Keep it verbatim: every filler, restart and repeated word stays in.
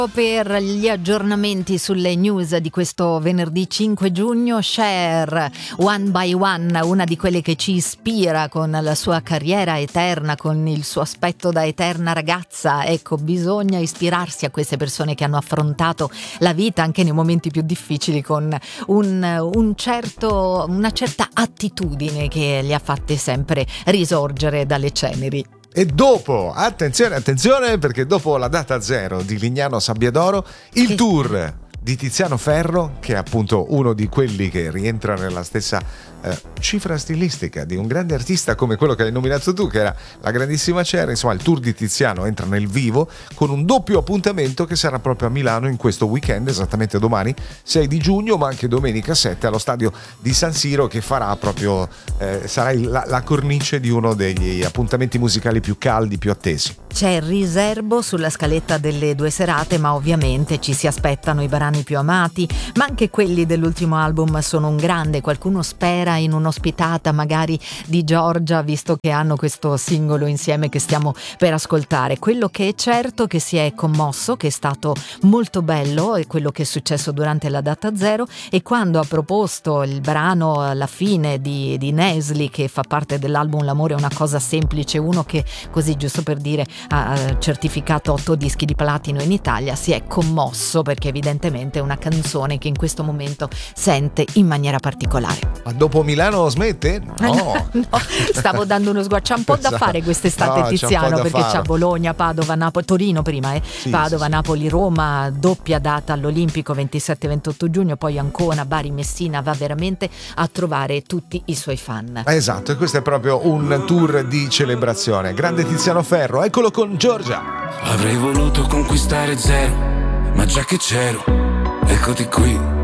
Per gli aggiornamenti sulle news di questo venerdì cinque giugno, Cher, One by One, una di quelle che ci ispira con la sua carriera eterna, con il suo aspetto da eterna ragazza. Ecco, bisogna ispirarsi a queste persone che hanno affrontato la vita anche nei momenti più difficili con un, un certo, una certa attitudine che li ha fatte sempre risorgere dalle ceneri. E dopo, attenzione, attenzione, perché dopo la data zero di Lignano Sabbiadoro, il che... tour di Tiziano Ferro, che è appunto uno di quelli che rientra nella stessa eh, cifra stilistica di un grande artista come quello che hai nominato tu, che era la grandissima Cher. Insomma, il tour di Tiziano entra nel vivo con un doppio appuntamento che sarà proprio a Milano in questo weekend, esattamente domani sei di giugno, ma anche domenica sette allo stadio di San Siro, che farà proprio eh, sarà il, la, la cornice di uno degli appuntamenti musicali più caldi, più attesi. C'è il riservo sulla scaletta delle due serate, ma ovviamente ci si aspettano i brani più amati, ma anche quelli dell'ultimo album sono un grande. Qualcuno spera in un'ospitata magari di Giorgia, visto che hanno questo singolo insieme che stiamo per ascoltare. Quello che è certo che si è commosso, che è stato molto bello, è quello che è successo durante la data zero, e quando ha proposto il brano alla fine di, di Nesli, che fa parte dell'album L'amore è una cosa semplice, uno che, così giusto per dire, ha certificato otto dischi di platino in Italia, si è commosso perché evidentemente è una canzone che in questo momento sente in maniera particolare. Ma dopo Milano smette? No, no, stavo dando uno sguardo. C'ha un po' da fare quest'estate, no, Tiziano, c'è perché c'ha Bologna, Padova, Napoli, Torino prima, eh? Sì, Padova, sì, Napoli, Roma, doppia data all'Olimpico ventisette ventotto giugno, poi Ancona, Bari, Messina. Va veramente a trovare tutti i suoi fan. Esatto, e questo è proprio un tour di celebrazione. Grande Tiziano Ferro, eccolo con Giorgia. Avrei voluto conquistare zero, ma già che c'ero, eccoti qui.